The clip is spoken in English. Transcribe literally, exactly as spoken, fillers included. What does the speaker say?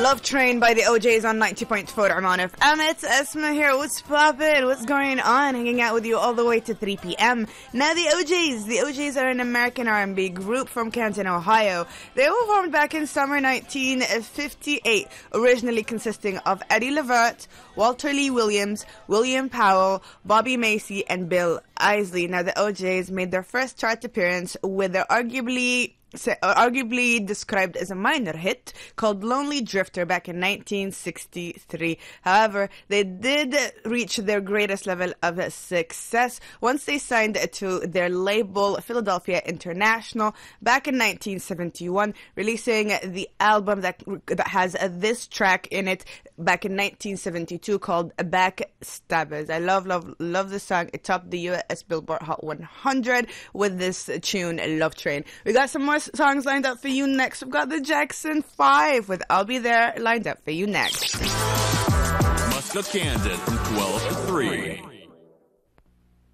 Love Train by the O Js on ninety point four Oman F M. It's Esma here. What's poppin'? What's going on? Hanging out with you all the way to three p.m. Now the O Js. The O Js are an American R and B group from Canton, Ohio. They were formed back in summer nineteen fifty-eight, originally consisting of Eddie Levert, Walter Lee Williams, William Powell, Bobby Macy, and Bill Isley. Now the O Js made their first chart appearance with their arguably arguably described as a minor hit called Lonely Drifter back in nineteen sixty-three. However, they did reach their greatest level of success once they signed to their label Philadelphia International back in nineteen seventy-one, releasing the album that that has this track in it back in nineteen seventy-two called Backstabbers. I love, love, love the song. It topped the U S Billboard Hot one hundred with this tune, Love Train. We got some more songs lined up for you next. We've got the Jackson five with I'll Be There lined up for you next. Musca, Kansas from twelve to three.